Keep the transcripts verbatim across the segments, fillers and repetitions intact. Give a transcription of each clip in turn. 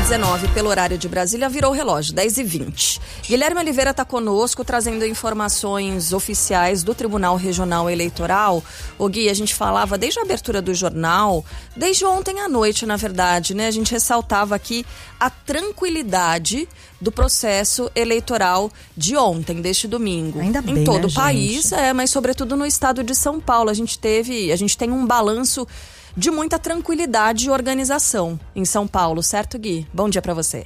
dezenove pelo horário de Brasília, virou o relógio, dez e vinte. Guilherme Oliveira está conosco, trazendo informações oficiais do Tribunal Regional Eleitoral. O Gui, a gente falava desde a abertura do jornal, desde ontem à noite, na verdade, né? A gente ressaltava aqui a tranquilidade do processo eleitoral de ontem, deste domingo. Ainda bem, em todo né, o país, gente? é, mas sobretudo no estado de São Paulo. A gente teve, a gente tem um balanço de muita tranquilidade e organização em São Paulo, certo, Gui? Bom dia para você.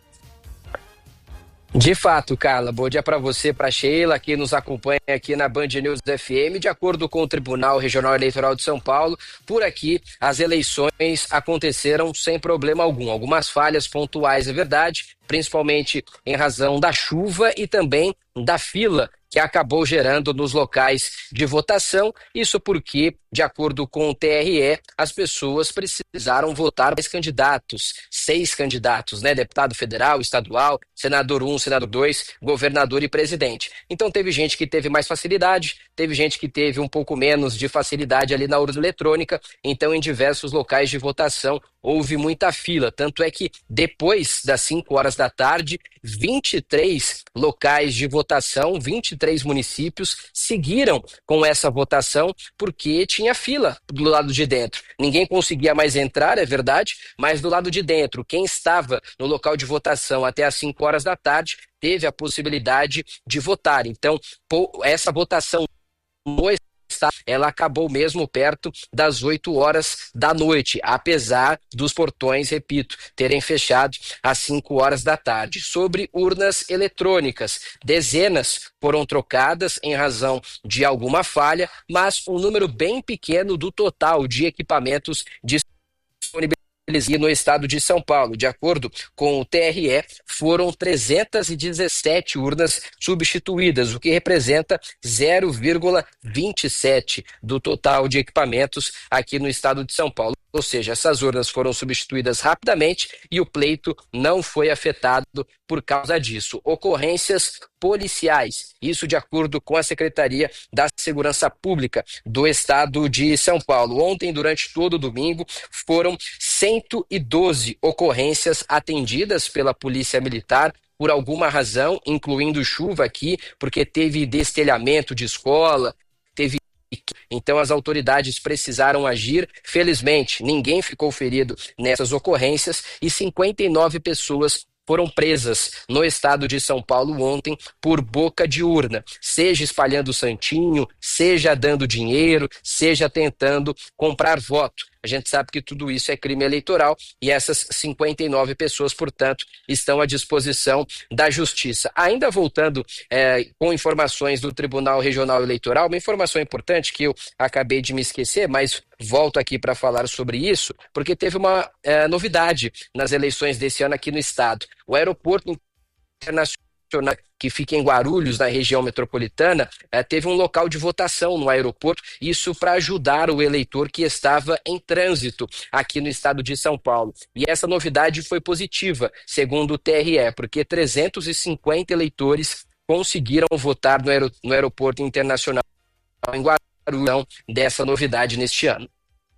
De fato, Carla, bom dia para você, para Sheila, que nos acompanha aqui na Band News F M. De acordo com o Tribunal Regional Eleitoral de São Paulo, por aqui as eleições aconteceram sem problema algum. Algumas falhas pontuais, é verdade, principalmente em razão da chuva e também da fila que acabou gerando nos locais de votação. Isso porque, de acordo com o T R E, as pessoas precisaram votar mais candidatos, seis candidatos, né? Deputado federal, estadual, senador um, senador dois, governador e presidente. Então teve gente que teve mais facilidade, teve gente que teve um pouco menos de facilidade ali na urna eletrônica. Então em diversos locais de votação houve muita fila, tanto é que depois das cinco horas da tarde, vinte e três locais de votação, vinte e três municípios seguiram com essa votação porque tinha fila do lado de dentro. Ninguém conseguia mais entrar, é verdade, mas do lado de dentro, quem estava no local de votação até as cinco horas da tarde teve a possibilidade de votar. Então, essa votação no ela acabou mesmo perto das oito horas da noite, apesar dos portões, repito, terem fechado às cinco horas da tarde. Sobre urnas eletrônicas, dezenas foram trocadas em razão de alguma falha, mas um número bem pequeno do total de equipamentos disponibilizados no estado de São Paulo. De acordo com o T R E, foram trezentas e dezessete urnas substituídas, o que representa zero vírgula vinte e sete do total de equipamentos aqui no estado de São Paulo. Ou seja, essas urnas foram substituídas rapidamente e o pleito não foi afetado por causa disso. Ocorrências policiais, isso de acordo com a Secretaria da Segurança Pública do Estado de São Paulo. Ontem, durante todo o domingo, foram cento e doze ocorrências atendidas pela Polícia Militar por alguma razão, incluindo chuva aqui, porque teve destelhamento de escola, teve... Então as autoridades precisaram agir. Felizmente, ninguém ficou ferido nessas ocorrências e cinquenta e nove pessoas foram presas no estado de São Paulo ontem por boca de urna, seja espalhando santinho, seja dando dinheiro, seja tentando comprar voto. A gente sabe que tudo isso é crime eleitoral e essas cinquenta e nove pessoas, portanto, estão à disposição da Justiça. Ainda voltando é, com informações do Tribunal Regional Eleitoral, uma informação importante que eu acabei de me esquecer, mas volto aqui para falar sobre isso, porque teve uma é, novidade nas eleições desse ano aqui no estado. O Aeroporto Internacional, que fica em Guarulhos, na região metropolitana, eh, teve um local de votação no aeroporto, isso para ajudar o eleitor que estava em trânsito aqui no estado de São Paulo. E essa novidade foi positiva, segundo o T R E, porque trezentos e cinquenta eleitores conseguiram votar no, aer- no aeroporto internacional em Guarulhos dessa novidade neste ano.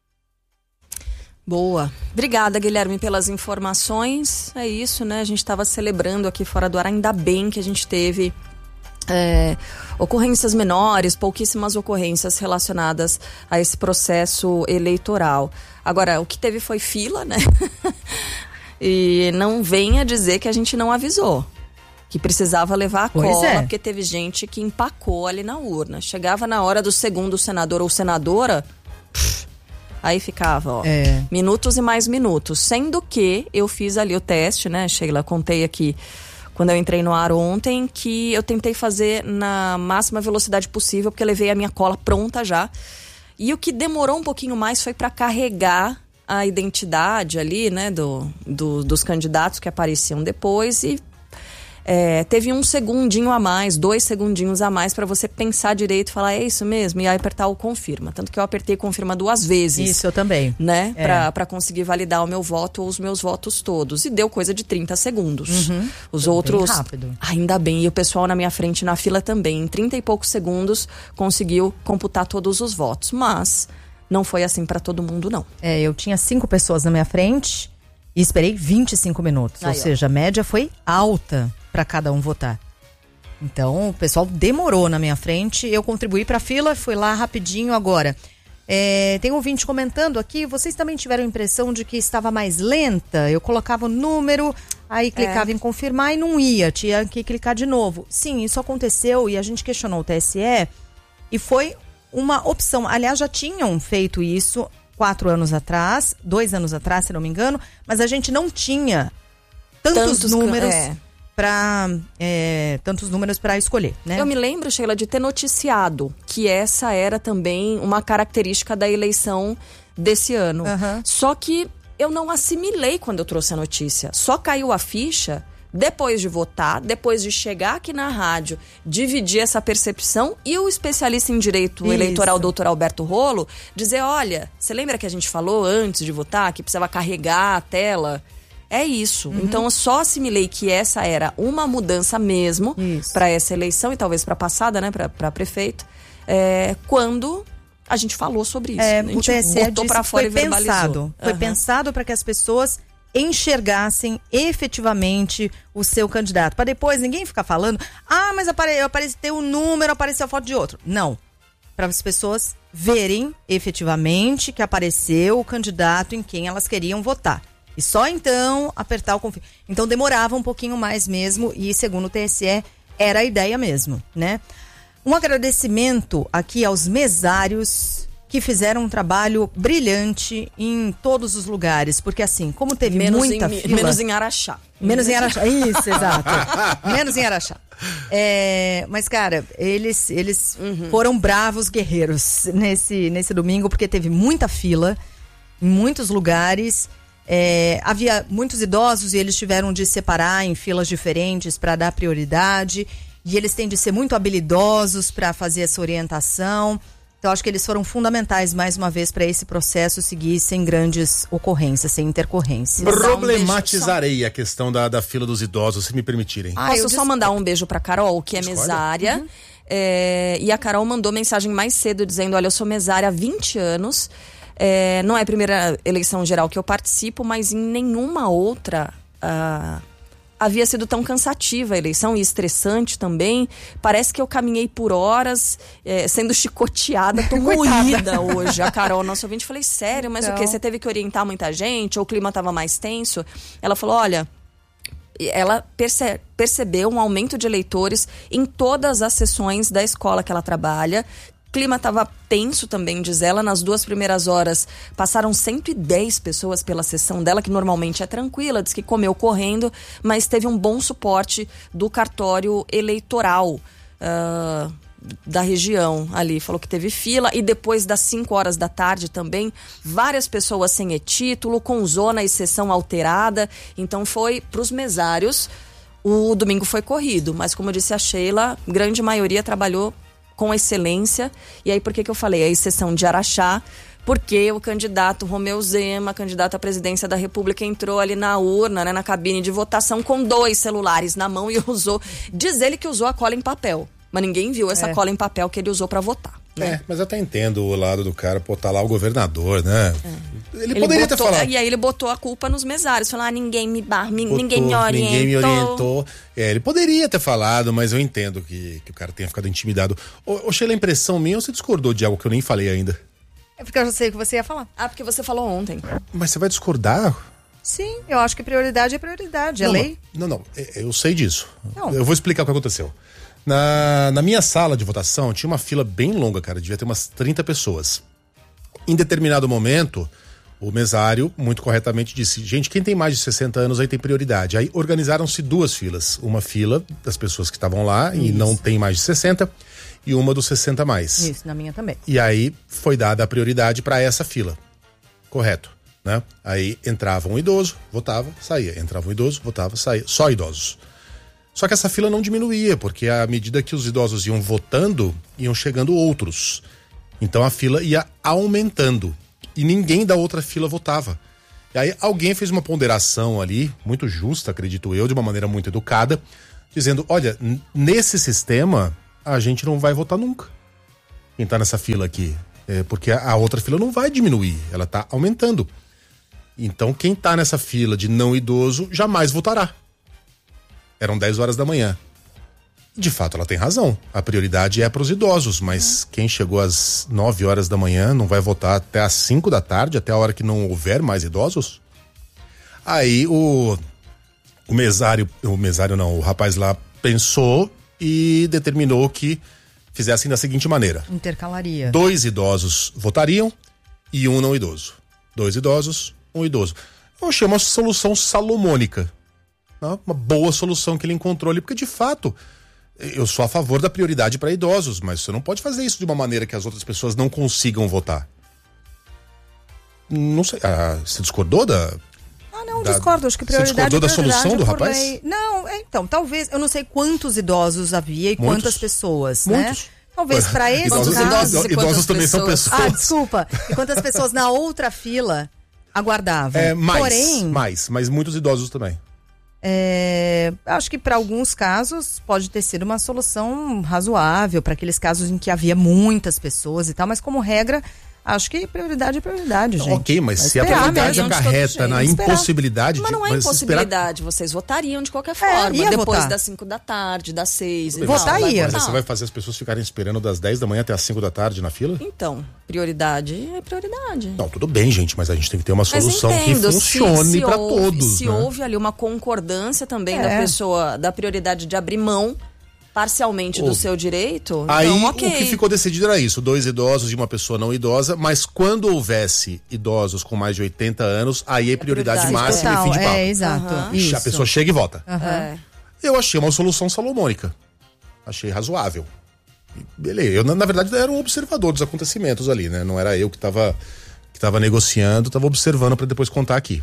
Boa. Obrigada, Guilherme, pelas informações. É isso, né? A gente estava celebrando aqui fora do ar, ainda bem que a gente teve é, ocorrências menores, pouquíssimas ocorrências relacionadas a esse processo eleitoral. Agora, o que teve foi fila, né? E não venha dizer que a gente não avisou. Que precisava levar a Pois cola, é. porque teve gente que empacou ali na urna. Chegava na hora do segundo senador ou senadora... Pff, aí ficava, ó, É. minutos e mais minutos. Sendo que eu fiz ali o teste, né, Sheila? Contei aqui, quando eu entrei no ar ontem, que eu tentei fazer na máxima velocidade possível, porque eu levei a minha cola pronta já. E o que demorou um pouquinho mais foi para carregar a identidade ali, né, do, do, dos candidatos que apareciam depois e... É, teve um segundinho a mais, dois segundinhos a mais para você pensar direito e falar, é isso mesmo? E aí apertar o confirma. Tanto que eu apertei confirma duas vezes. Isso, eu também. Né? É. Pra, pra conseguir validar o meu voto ou os meus votos todos. E deu coisa de trinta segundos. Uhum. Os Bem outros... rápido. Ainda bem. E o pessoal na minha frente, na fila também. Em trinta e poucos segundos, conseguiu computar todos os votos. Mas não foi assim para todo mundo, não. É, eu tinha cinco pessoas na minha frente E esperei vinte e cinco minutos, Aí, ou seja, a média foi alta para cada um votar. Então, o pessoal demorou na minha frente, eu contribuí para a fila, fui lá rapidinho agora. É, tem um ouvinte comentando aqui, vocês também tiveram a impressão de que estava mais lenta? Eu colocava o número, aí clicava é. em confirmar e não ia, tinha que clicar de novo. Sim, isso aconteceu e a gente questionou o T S E e foi uma opção. Aliás, já tinham feito isso quatro anos atrás, dois anos atrás, se não me engano, mas a gente não tinha tantos, tantos números é. para é, tantos números para escolher, né? Eu me lembro, Sheila, de ter noticiado que essa era também uma característica da eleição desse ano. Uhum. Só que eu não assimilei quando eu trouxe a notícia. Só caiu a ficha depois de votar, depois de chegar aqui na rádio, dividir essa percepção e o especialista em direito Isso. eleitoral, doutor Alberto Rolo, dizer, olha, você lembra que a gente falou antes de votar que precisava carregar a tela? É isso. Uhum. Então eu só assimilei que essa era uma mudança mesmo para essa eleição e talvez para a passada, né, para prefeito, é, quando a gente falou sobre isso. É, a gente o T S E botou para fora e verbalizou. Pensado, foi uhum. pensado para que as pessoas enxergassem efetivamente o seu candidato. Para depois ninguém ficar falando, ah, mas apare- apareceu um número, apareceu a foto de outro. Não. Para as pessoas verem efetivamente que apareceu o candidato em quem elas queriam votar. E só então apertar o confirma. Então demorava um pouquinho mais mesmo e, segundo o T S E, era a ideia mesmo, né? Um agradecimento aqui aos mesários que fizeram um trabalho brilhante em todos os lugares, porque assim, como teve menos muita em, fila... Menos em Araxá. Menos em Araxá, isso, exato. Menos em Araxá. É, mas, cara, eles, eles uhum. foram bravos guerreiros nesse, nesse domingo, porque teve muita fila em muitos lugares. É, havia muitos idosos e eles tiveram de separar em filas diferentes para dar prioridade. E eles têm de ser muito habilidosos para fazer essa orientação. Então, acho que eles foram fundamentais, mais uma vez, para esse processo seguir sem grandes ocorrências, sem intercorrências. Problematizarei a questão da, da fila dos idosos, se me permitirem. Ah, Posso só mandar um beijo para Carol, que é Escolha. mesária. Uhum. É, e a Carol mandou mensagem mais cedo dizendo, olha, eu sou mesária há vinte anos. É, não é a primeira eleição geral que eu participo, mas em nenhuma outra... Uh, havia sido tão cansativa a eleição e estressante também. Parece que eu caminhei por horas, é, sendo chicoteada. Tô moída hoje. A Carol, nossa ouvinte, falei, sério, mas então... o quê? Você teve que orientar muita gente? Ou o clima tava mais tenso? Ela falou, olha... Ela perce- percebeu um aumento de eleitores em todas as sessões da escola que ela trabalha. O clima estava tenso também, diz ela. Nas duas primeiras horas passaram cento e dez pessoas pela sessão dela, que normalmente é tranquila, diz que comeu correndo, mas teve um bom suporte do cartório eleitoral uh, da região ali. Falou que teve fila e depois das cinco horas da tarde também, várias pessoas sem e-título, com zona e sessão alterada. Então foi para os mesários, o domingo foi corrido, mas como disse a Sheila, grande maioria trabalhou com excelência. E aí, por que que eu falei? A exceção de Araxá, porque o candidato Romeu Zema, candidato à presidência da República, entrou ali na urna, né, na cabine de votação com dois celulares na mão e usou, diz ele que usou a cola em papel, mas ninguém viu essa é. cola em papel que ele usou para votar. Né? É, mas eu até entendo o lado do cara, pô, tá lá o governador, né? É. Ele, ele poderia botou, ter falado. E aí ele botou a culpa nos mesários, falou, ah, ninguém me, bar, me botou, ninguém me orientou. Ninguém me orientou. É, ele poderia ter falado, mas eu entendo que, que o cara tenha ficado intimidado. Ô, ô Sheila, a impressão minha, ou você discordou de algo que eu nem falei ainda? É porque eu já sei o que você ia falar. Ah, porque você falou ontem. Mas você vai discordar? Sim, eu acho que prioridade é prioridade, não, é lei. Não, não, eu sei disso. Não. Eu vou explicar o que aconteceu. Na, na minha sala de votação tinha uma fila bem longa, cara, devia ter umas trinta pessoas. Em determinado momento, o mesário, muito corretamente, disse, gente, quem tem mais de sessenta anos aí tem prioridade. Aí organizaram-se duas filas, uma fila das pessoas que estavam lá Isso. e não tem mais de sessenta, e uma dos sessenta mais. Isso, na minha também. E aí foi dada a prioridade para essa fila, correto, né? Aí entrava um idoso, votava, saía, entrava um idoso, votava, saía, só idosos. Só que essa fila não diminuía, porque à medida que os idosos iam votando, iam chegando outros. Então a fila ia aumentando. E ninguém da outra fila votava. E aí alguém fez uma ponderação ali, muito justa, acredito eu, de uma maneira muito educada, dizendo, olha, n- nesse sistema, a gente não vai votar nunca. Quem tá nessa fila aqui. É, porque a, a outra fila não vai diminuir, ela tá aumentando. Então quem tá nessa fila de não idoso jamais votará. Eram dez horas da manhã. De fato, ela tem razão. A prioridade é para os idosos, mas uhum. quem chegou às nove horas da manhã não vai votar até às cinco da tarde, até a hora que não houver mais idosos? Aí o, o mesário, o mesário não, o rapaz lá pensou e determinou que fizessem da seguinte maneira. Intercalaria. Dois idosos votariam e um não idoso. Dois idosos, um idoso. Eu achei uma solução salomônica. Uma boa solução que ele encontrou ali, porque de fato eu sou a favor da prioridade para idosos, mas você não pode fazer isso de uma maneira que as outras pessoas não consigam votar. Não sei, ah, você discordou da... Ah, não, da, discordo, acho que prioridade... Você discordou da solução do rapaz? Lei. Não, é, então, talvez, eu não sei quantos idosos havia e Muitos. quantas pessoas, Muitos. né? Talvez para esse idosos, caso... idosos, idosos também pessoas? são pessoas. Ah, desculpa. E quantas pessoas na outra fila aguardavam. É, mais, Porém, mais, mas muitos idosos também. É, acho que para alguns casos pode ter sido uma solução razoável, para aqueles casos em que havia muitas pessoas e tal, mas como regra, acho que prioridade é prioridade, gente. Ok, mas Vai se a esperar prioridade mesmo, acarreta na esperar. impossibilidade Mas de... não é mas impossibilidade, vocês votariam de qualquer forma, ia depois votar. das cinco da tarde, das seis e Votaria. tal. vai Mas votar. você vai fazer as pessoas ficarem esperando das dez da manhã até as cinco da tarde na fila? Então, prioridade é prioridade. Não, tudo bem, gente, mas a gente tem que ter uma solução Mas entendo, que funcione se, se para houve, todos. Se né? houve ali uma concordância também É. da pessoa, da prioridade de abrir mão parcialmente do Houve. seu direito, Aí então ok. o que ficou decidido era isso, dois idosos e uma pessoa não idosa, mas quando houvesse idosos com mais de oitenta anos, aí é prioridade, prioridade máxima Total, e fim de papo. é, exato. Aham. Isso. A pessoa chega e vota. É. Eu achei uma solução salomônica. Achei razoável. E beleza, eu na, na verdade era um observador dos acontecimentos ali, né? Não era eu que estava que tava negociando, estava observando para depois contar aqui.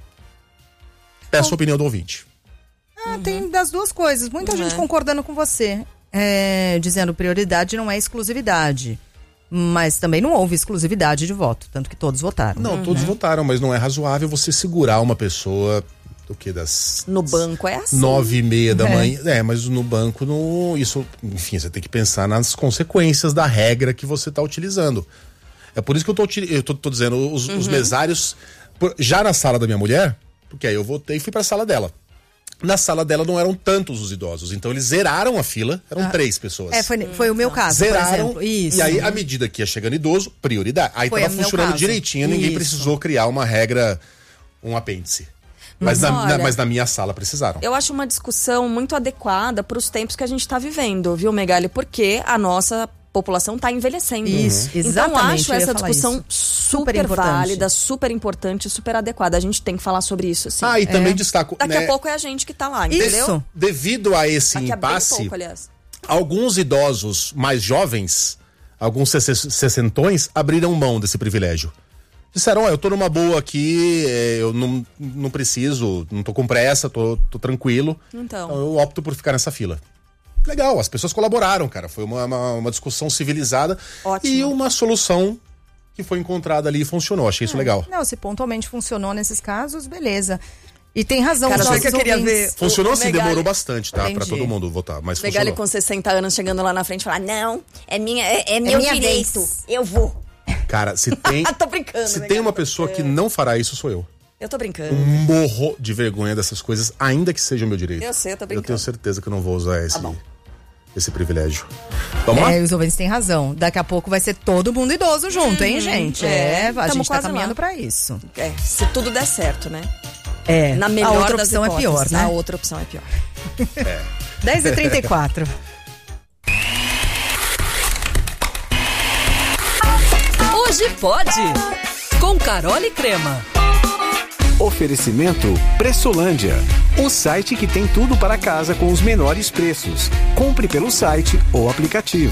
Peço a opinião do ouvinte. Ah, tem das duas coisas. Muita Uhum. gente concordando com você. É, dizendo prioridade não é exclusividade. Mas também não houve exclusividade de voto. Tanto que todos votaram. Não, todos votaram, mas não é razoável você segurar uma pessoa do que das No banco é assim. nove e meia da É. manhã. É, mas no banco, no, isso, enfim, você tem que pensar nas consequências da regra que você está utilizando. É por isso que eu tô, uti- eu tô, tô dizendo, os, os mesários, por- já na sala da minha mulher, porque aí eu voltei e fui para a sala dela. Na sala dela não eram tantos os idosos, então eles zeraram a fila, eram três pessoas. É, foi, foi o meu caso, por Zeraram, exemplo. Isso. e aí, à medida que ia chegando idoso, prioridade. Aí Foi tava o meu funcionando caso. direitinho, ninguém Isso. precisou criar uma regra, um apêndice. Mas, Mas na, olha, na- mas na minha sala precisaram. Eu acho uma discussão muito adequada para os tempos que a gente está vivendo, viu, Megali? Porque a nossa população está envelhecendo. Isso, Então exatamente, acho eu ia essa falar discussão isso. super, Super importante. válida, super importante, super adequada. A gente tem que falar sobre isso, sim. Ah, e também destaco. Daqui né, a pouco é a gente que tá lá, entendeu? Isso. Devido a esse Daqui a bem impasse, pouco, aliás. alguns idosos mais jovens, alguns sesse- sessentões, abriram mão desse privilégio. Disseram, ó, eu tô numa boa aqui, é, eu não, não preciso, não tô com pressa, tô, tô tranquilo. Então. Eu opto por ficar nessa fila. Legal, as pessoas colaboraram, cara. Foi uma, uma, uma discussão civilizada. Ótimo. E uma solução que foi encontrada ali e funcionou. Achei isso legal. Não, se pontualmente funcionou nesses casos, beleza. E tem razão. Cara, os sabe o que eu nossos queria ouvintes. ver? Funcionou o sim, Megali- demorou bastante, tá? Pra Entendi. todo mundo votar, mas Megali funcionou. com sessenta anos chegando lá na frente e falar: não, é, minha, é, é meu minha direito, vez." eu vou. Cara, se tem, Tô brincando, se Megali, tem uma tô pessoa que brincando. não fará isso, sou eu. Eu tô brincando. Morro de vergonha dessas coisas, ainda que seja o meu direito. Eu sei, eu tô Eu brincando. tenho certeza que eu não vou usar esse, bom. esse privilégio. Vamos lá? É, os ouvintes têm razão. Daqui a pouco vai ser todo mundo idoso junto, hein, gente? é, É, a tamo gente tá quase caminhando lá. pra isso. É, se tudo der certo, né? É. Na melhor a outra das opção é hipóteses. pior, né? A outra opção é pior. dez e trinta e quatro. Hoje pode. Com Carol e Crema. Oferecimento Pressolândia, o site que tem tudo para casa com os menores preços. Compre pelo site ou aplicativo.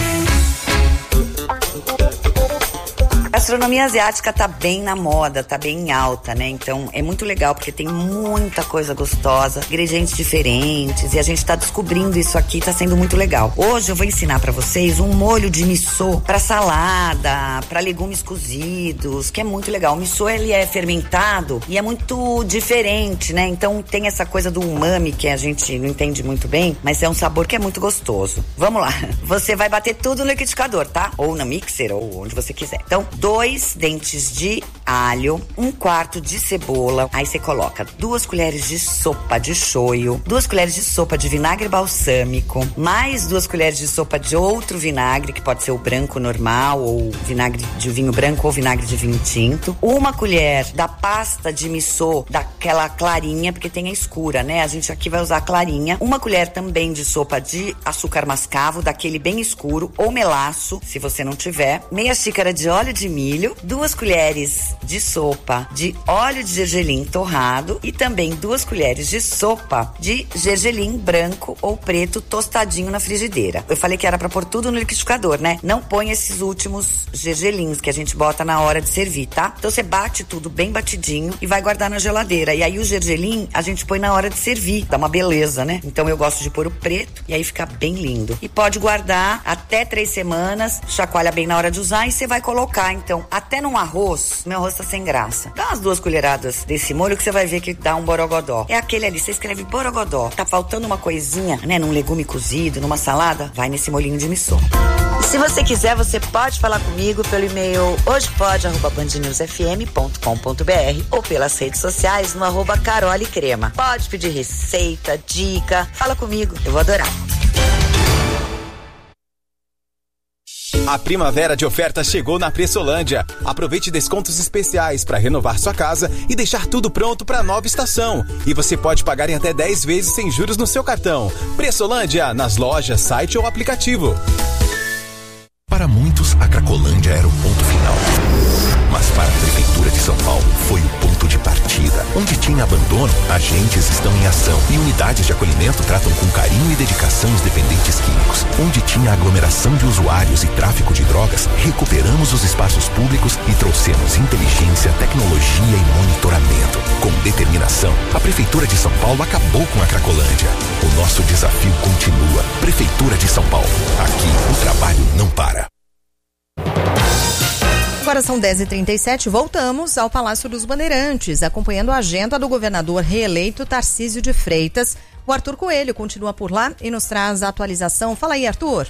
A gastronomia asiática tá bem na moda, tá bem em alta, né? Então é muito legal porque tem muita coisa gostosa, ingredientes diferentes e a gente tá descobrindo isso aqui, tá sendo muito legal. Hoje eu vou ensinar pra vocês um molho de miso pra salada, pra legumes cozidos, que é muito legal. O miso ele é fermentado e é muito diferente, né? Então tem essa coisa do umami que a gente não entende muito bem, mas é um sabor que é muito gostoso. Vamos lá. Você vai bater tudo no liquidificador, tá? Ou no mixer ou onde você quiser. Então, dois dentes de alho, um quarto de cebola. Aí você coloca duas colheres de sopa de shoyu, duas colheres de sopa de vinagre balsâmico, mais duas colheres de sopa de outro vinagre, que pode ser o branco normal, ou vinagre de vinho branco ou vinagre de vinho tinto. Uma colher da pasta de miso, daquela clarinha, porque tem a escura, né? A gente aqui vai usar a clarinha. Uma colher também de sopa de açúcar mascavo, daquele bem escuro, ou melaço, se você não tiver. Meia xícara de óleo de milho, duas colheres de sopa de óleo de gergelim torrado e também duas colheres de sopa de gergelim branco ou preto tostadinho na frigideira. Eu falei que era pra pôr tudo no liquidificador, né? Não põe esses últimos gergelins que a gente bota na hora de servir, tá? Então você bate tudo bem batidinho e vai guardar na geladeira. E aí o gergelim a gente põe na hora de servir, dá uma beleza, né? Então eu gosto de pôr o preto e aí fica bem lindo. E pode guardar até três semanas, chacoalha bem na hora de usar e você vai colocar, então, até num arroz. Meu arroz tá sem graça. Dá umas duas colheradas desse molho que você vai ver que dá um borogodó. É aquele ali, você escreve borogodó. Tá faltando uma coisinha, né? Num legume cozido, numa salada, vai nesse molhinho de miso. Se você quiser, você pode falar comigo pelo e-mail hojepode arroba band news f m ponto com ponto b r ou pelas redes sociais no arroba Carole Crema. Pode pedir receita, dica, fala comigo, eu vou adorar. A primavera de ofertas chegou na Pressolândia. Aproveite descontos especiais para renovar sua casa e deixar tudo pronto para a nova estação. E você pode pagar em até dez vezes sem juros no seu cartão. Pressolândia, nas lojas, site ou aplicativo. Para muitos, a Cracolândia era o ponto final. Mas para a Prefeitura de São Paulo, foi o ponto de partida. Onde tinha abandono, agentes estão em ação. E unidades de acolhimento tratam com carinho e dedicação os dependentes químicos. Onde tinha aglomeração de usuários e tráfico de drogas, recuperamos os espaços públicos e trouxemos inteligência, tecnologia e monitoramento. Com determinação, a Prefeitura de São Paulo acabou com a Cracolândia. O nosso desafio continua. Prefeitura de São Paulo. Aqui, o trabalho não para. Agora são dez e trinta e sete, voltamos ao Palácio dos Bandeirantes, acompanhando a agenda do governador reeleito Tarcísio de Freitas. O Arthur Coelho continua por lá e nos traz a atualização. Fala aí, Arthur.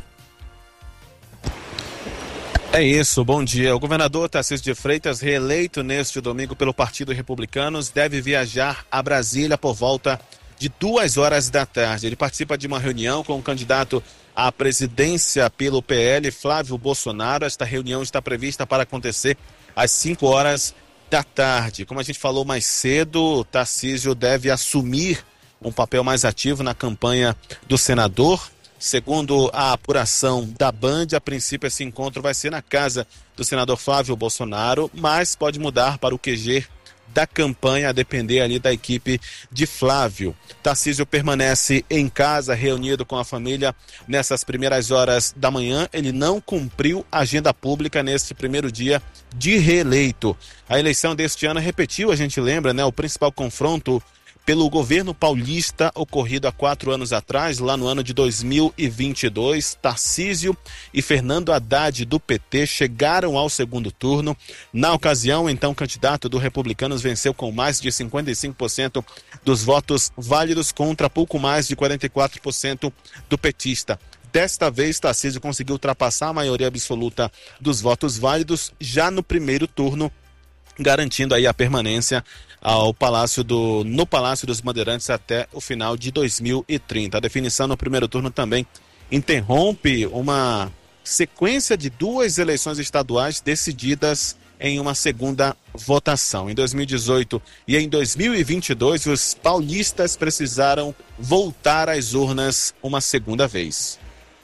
É isso, bom dia. O governador Tarcísio de Freitas, reeleito neste domingo pelo Partido Republicanos, deve viajar a Brasília por volta de duas horas da tarde. Ele participa de uma reunião com o candidato à presidência pelo P L, Flávio Bolsonaro. Esta reunião está prevista para acontecer às cinco horas da tarde. Como a gente falou mais cedo, Tarcísio deve assumir um papel mais ativo na campanha do senador. Segundo a apuração da Band, a princípio esse encontro vai ser na casa do senador Flávio Bolsonaro, mas pode mudar para o Q G da campanha, a depender ali da equipe de Flávio. Tarcísio permanece em casa, reunido com a família nessas primeiras horas da manhã. Ele não cumpriu a agenda pública neste primeiro dia de reeleito. A eleição deste ano repetiu, a gente lembra, né, o principal confronto pelo governo paulista ocorrido há quatro anos atrás, lá no ano de dois mil e vinte e dois. Tarcísio e Fernando Haddad do P T chegaram ao segundo turno. Na ocasião, então, o candidato do Republicanos venceu com mais de cinquenta e cinco por cento dos votos válidos contra pouco mais de quarenta e quatro por cento do petista. Desta vez, Tarcísio conseguiu ultrapassar a maioria absoluta dos votos válidos já no primeiro turno, garantindo aí a permanência ao Palácio do, no Palácio dos Bandeirantes até o final de dois mil e trinta. A definição no primeiro turno também interrompe uma sequência de duas eleições estaduais decididas em uma segunda votação. Em dois mil e dezoito e em dois mil e vinte e dois, os paulistas precisaram voltar às urnas uma segunda vez.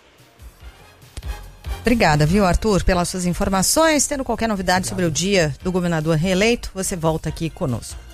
Obrigada, viu, Arthur, pelas suas informações. Tendo qualquer novidade sobre o dia do governador reeleito, você volta aqui conosco.